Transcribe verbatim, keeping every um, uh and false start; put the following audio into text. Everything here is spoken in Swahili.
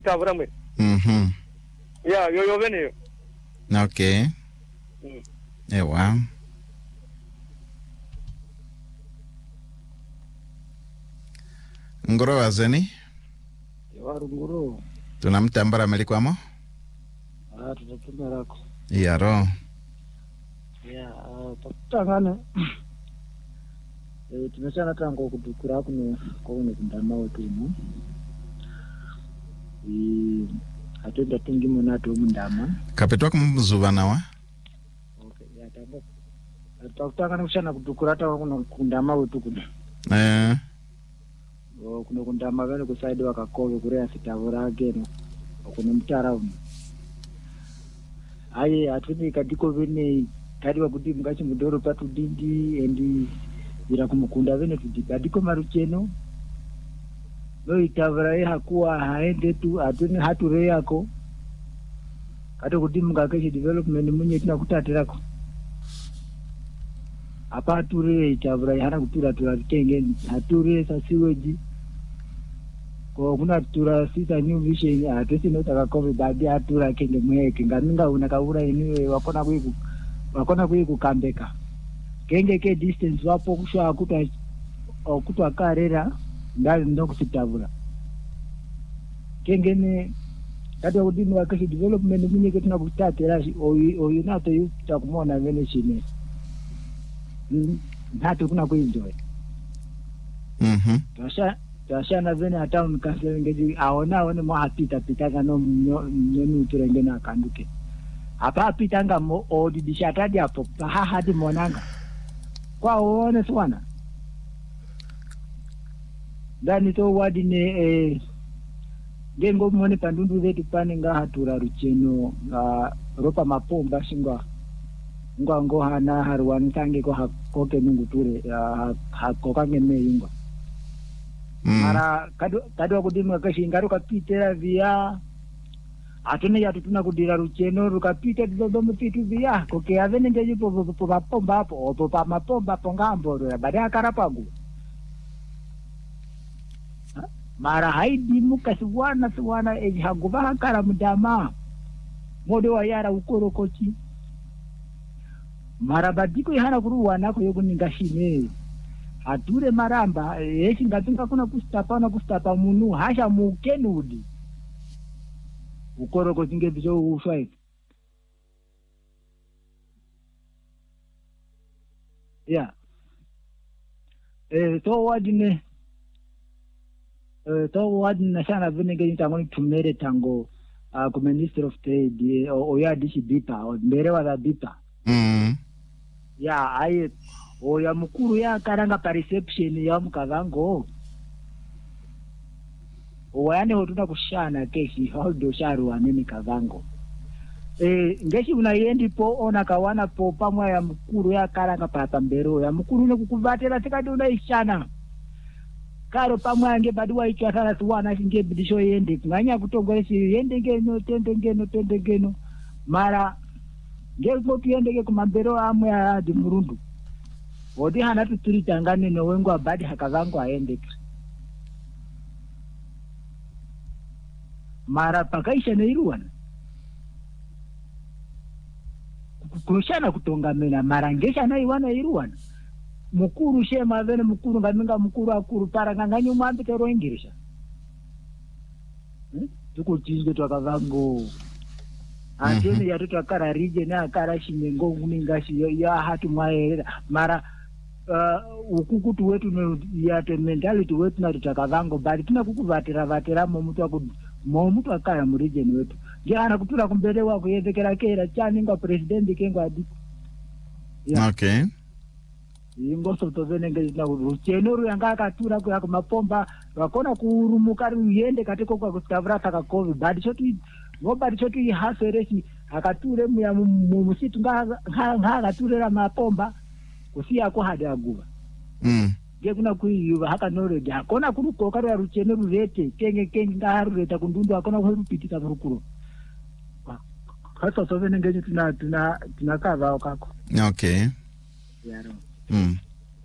tavura mwe. Mhm. Ya yo yo vene. Okay. Mm. Ewa. Ngoro wazeni? Waru ngoro. Tunamtambara melikwamo? Ah, tutatumia rako. Iyaro. Ya, tutangana. Eh, tumesana tango kudukura kuno kuno kundama wetu mu. Eh, atenda tungi munato mundama. Kapetwa kumzuvana wa? Okay, ya tango. Tutangana kushana kudukura tango kuno kundama wetu kuno. Eh. Oh, kuno kundama vene kusaidi wakakobe kurea sitavura ageno. Kuno mtara umu. Aye, atuni kadiko vene kadi wakuti mukachi mudoro patu dindi endi ira kumukunda vene tudi kadiko marucheno no itavara ye hakuwa haende tu atuni hature yako kadi kuti mukakeshi development munye tina kutatirako apa ature itavara ye hana kutura tura kitenge hature sasiweji ko kuna tura sita new vision atesi no takakobe badi atura kenge mweke ngaminga unakaura iniwe wakona kuiku wakona kuiku kambeka kenge ke distance wapo kushwa kuta okutwa karera ndali ndo kusitavula kenge ne kati wakudini wakashi development munye ketina kutatira oyu nato yu takumona vene shine nato kuna kuenjoy. Mhm. Tasha Tashana vene hata mkasele ngeji aona aone mo hapita pitanga no nyoni uturenge na kanduke. Hapa pitanga mo odi dishatadi hapo ha hadi monanga. Kwa uone swana. Ndani to wadi ne eh gengo mone pandundu zetu pane nga hatura rucheno uh, ropa mapomba shingwa ngwa ngo hana harwani tange ko hakoke nungu ture uh, hakokange meingwa. Mara kadu kadu kudimwa kashi ngaru kapitera via atune ya tutuna kudira rucheno rukapita dodo mpitu via koke avene ndeji po po mapomba hapo opo pa mapomba pongambo ro baada karapagu mara haidi mukasiwana siwana eji haguba hakara mudama modo wa yara ukoro kochi mara badiko ihana kuruwana ko yokuninga shine ature maramba yeshi ngatinga kuna kustapa na kustapa munu hasha mukenudi ukoro ko tinge bizo ufai ya eh to wadine eh to wadine sana vine ngi tango tumere tango uh, ku minister of trade o ya dishi bipa o mbere wa bipa mhm ya aye oya mukuru ya karanga pa reception ya mukavango oyane hotuna kushana keshi holdo sharu anene kavango eh ngeshi unayendi po ona kawana po pamwa ya mukuru ya karanga pa pambero ya mukuru ne kukuvatera tikati unaishana karo pamwa nge badwa icho sana tuwana nge bidisho yende nganya kutongoreshi yende ngeno tende ngeno tende ngeno mara ngepo tuyende ke kumambero amwe ya dimurundu odi hana tuturi tangane no wengo abadi hakavango aende mara pakaisha neiruwana kushana kutongamena mara ngesha naiwana iruwana mukuru shema vene mukuru ngaminga mukuru akuru para nganganyo mwambi tero ingirisha hmm? tukutinge twakavango atene mm-hmm. Yatoto akara rije na akara shimengo uningashi ya hatu maera mara uh, ukukutu wetu no yate mentality wetu na tutakavango bali tuna kukuvatira vatira mo mtu aku mo mtu akaya mu region wetu nge ana kutura kumbele wako yezekera kera chani nga president kengo adi yeah. Okay ingo soto vene nge na rucheno ru yanga akatura ku yako mapomba wakona kuurumuka ruyende kateko kwa kustavra taka covid bali chotu ngobali chotu ihasereshi akature mu musitu nga nga akaturera mapomba kusiya ko hade aguba mm nge kuna kuyiva haka knowledge akona kuruko kare rucheno rurete kenge kenge nga rureta kundundu akona kurupitika rukuro hasa so vene nge tuna tuna tuna kava okako okay yaro mm